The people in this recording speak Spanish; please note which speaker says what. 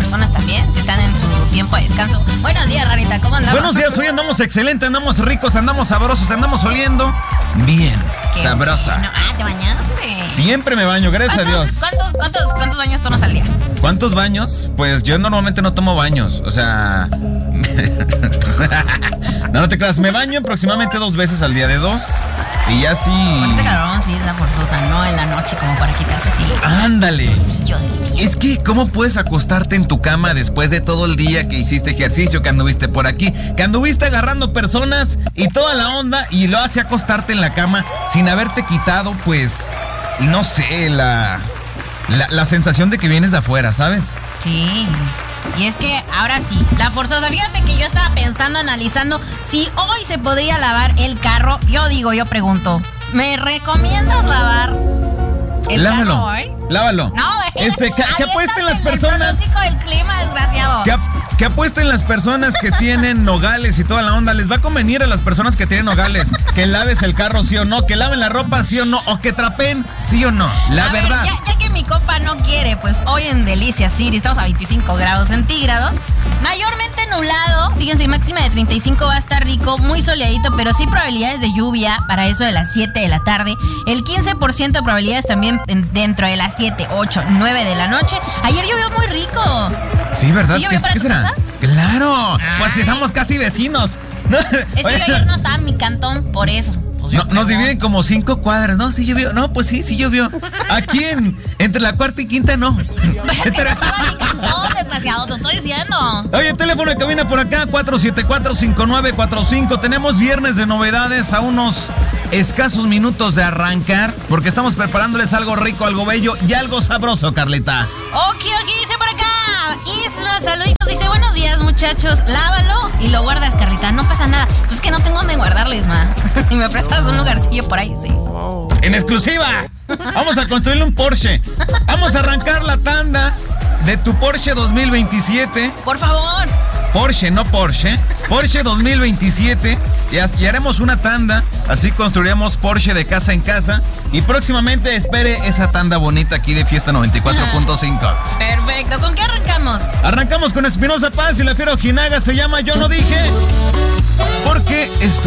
Speaker 1: personas también, si están en su tiempo de descanso. Buenos días, Rarita, ¿cómo andamos?
Speaker 2: Buenos días, hoy andamos excelente, andamos ricos, andamos sabrosos, andamos oliendo bien, sabrosa.
Speaker 1: Bueno. ¿Te bañaste?
Speaker 2: Siempre me baño, gracias a Dios.
Speaker 1: ¿Cuántos baños tomas al día?
Speaker 2: ¿Cuántos baños? Pues yo normalmente no tomo baños, o sea... no te creas, me baño aproximadamente 2 veces al día, de 2. Y ya sí...
Speaker 1: Con este calorón sí es la forzosa, no en la noche como para quitarte así.
Speaker 2: ¡Ándale!
Speaker 1: Del día.
Speaker 2: Es que, ¿cómo puedes acostarte en tu cama después de todo el día que hiciste ejercicio, que anduviste por aquí, que anduviste agarrando personas y toda la onda, y lo hace acostarte en la cama sin haberte quitado, pues, no sé, la sensación de que vienes de afuera, ¿sabes?
Speaker 1: Sí. Y es que ahora sí, la forzosa. Fíjate que yo estaba pensando, analizando si hoy se podría lavar el carro. Yo pregunto, ¿me recomiendas lavar el carro hoy?
Speaker 2: Lávalo.
Speaker 1: No,
Speaker 2: que apuesten las personas.
Speaker 1: El pronóstico del clima, desgraciado.
Speaker 2: Que apuesten las personas que tienen nogales y toda la onda. Les va a convenir a las personas que tienen nogales que laves el carro, sí o no, que laven la ropa, sí o no, o que trapeen, sí o no. La verdad.
Speaker 1: Ya que mi compa no quiere, pues hoy en Delicia City estamos a 25 grados centígrados. Mayormente nublado. Fíjense, máxima de 35 va a estar rico, muy soleadito, pero sí probabilidades de lluvia para eso de las 7 de la tarde. El 15% de probabilidades también dentro de las 7, 8, 9 de la noche. Ayer llovió muy rico.
Speaker 2: Sí, ¿verdad?
Speaker 1: ¿Sí llovió para tu casa?
Speaker 2: ¡Claro! Pues si somos casi vecinos.
Speaker 1: Es que yo ayer no estaba en mi cantón, por eso. Pues
Speaker 2: nos dividen como 5 cuadras. No, sí llovió. No, pues sí llovió. Aquí entre la cuarta y quinta, no.
Speaker 1: No, desgraciado, te estoy diciendo.
Speaker 2: Oye, teléfono de cabina por acá, 474-5945. Tenemos viernes de novedades a unos escasos minutos de arrancar, porque estamos preparándoles algo rico, algo bello y algo sabroso, Carlita.
Speaker 1: Ok, dice por acá Isma, saluditos, dice, buenos días, muchachos, lávalo y lo guardas, Carlita, no pasa nada. Pues es que no tengo dónde guardarlo, Isma. Y me prestas un lugarcillo por ahí, sí.
Speaker 2: ¡En exclusiva! Vamos a construirle un Porsche. Vamos a arrancar la tanda de tu Porsche 2027.
Speaker 1: Por favor.
Speaker 2: Porsche, no Porsche. Porsche 2027. Y haremos una tanda. Así construiremos Porsche de casa en casa. Y próximamente espere esa tanda bonita aquí de Fiesta 94.5.
Speaker 1: Perfecto. ¿Con qué arrancamos?
Speaker 2: Arrancamos con Espinosa Paz y la Fiera Ojinaga. Se llama Yo No Dije. Porque esto